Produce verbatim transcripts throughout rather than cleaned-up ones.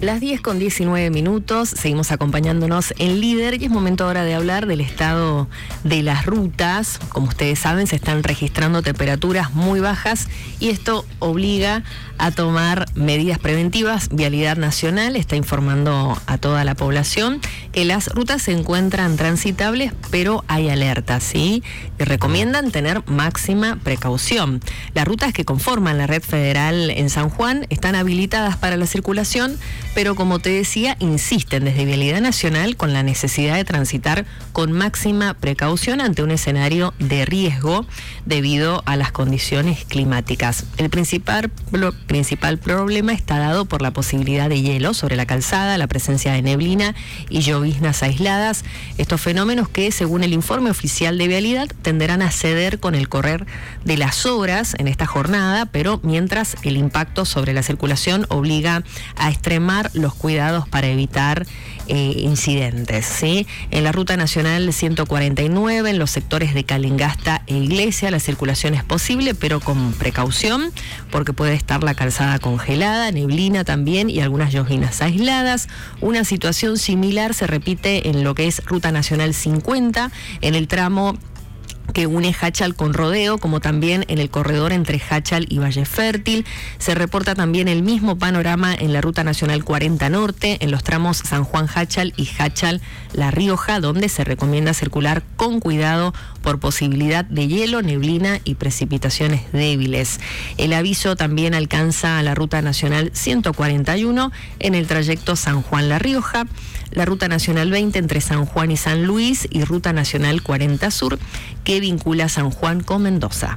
Las diez con diecinueve minutos, seguimos acompañándonos en Líder y es momento ahora de hablar del estado de las rutas. Como ustedes saben, se están registrando temperaturas muy bajas y esto obliga a tomar medidas preventivas. Vialidad Nacional está informando a toda la población que las rutas se encuentran transitables, pero hay alertas, ¿sí? Y recomiendan tener máxima precaución. Las rutas que conforman la red federal en San Juan están habilitadas para la circulación, pero como te decía, insisten desde Vialidad Nacional con la necesidad de transitar con máxima precaución ante un escenario de riesgo debido a las condiciones climáticas. El principal, principal problema está dado por la posibilidad de hielo sobre la calzada, la presencia de neblina y lloviznas aisladas. Estos fenómenos que, según el informe oficial de Vialidad, tenderán a ceder con el correr de las horas en esta jornada, pero mientras el impacto sobre la circulación obliga a extremar los cuidados para evitar eh, incidentes, ¿sí? En la Ruta Nacional ciento cuarenta y nueve, en los sectores de Calingasta e Iglesia, la circulación es posible, pero con precaución, porque puede estar la calzada congelada, neblina también y algunas lloviznas aisladas. Una situación similar se repite en lo que es Ruta Nacional cincuenta, en el tramo que une Jáchal con Rodeo, como también en el corredor entre Jáchal y Valle Fértil. Se reporta también el mismo panorama en la Ruta Nacional cuarenta Norte, en los tramos San Juan-Jáchal y Jáchal-La Rioja, donde se recomienda circular con cuidado por posibilidad de hielo, neblina y precipitaciones débiles. El aviso también alcanza a la Ruta Nacional ciento cuarenta y uno en el trayecto San Juan-La Rioja, la Ruta Nacional veinte entre San Juan y San Luis y Ruta Nacional cuarenta Sur, que vincula San Juan con Mendoza.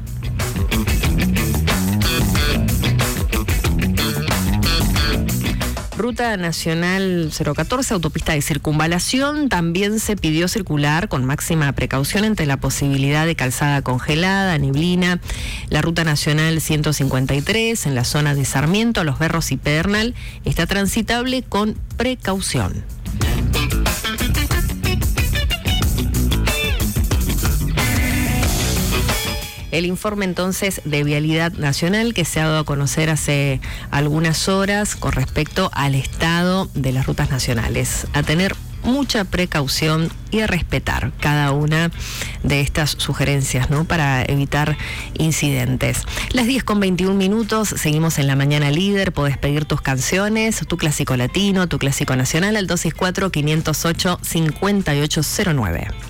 Ruta Nacional cero catorce, autopista de circunvalación, también se pidió circular con máxima precaución ante la posibilidad de calzada congelada, neblina. La Ruta Nacional ciento cincuenta y tres, en la zona de Sarmiento, Los Berros y Pedernal, está transitable con precaución. El informe entonces de Vialidad Nacional que se ha dado a conocer hace algunas horas con respecto al estado de las rutas nacionales. A tener mucha precaución y a respetar cada una de estas sugerencias, ¿no?, para evitar incidentes. Las diez con veintiún minutos, seguimos en La Mañana Líder. Podés pedir tus canciones, tu clásico latino, tu clásico nacional al dos seis cuatro, cinco cero ocho, cinco ocho cero nueve.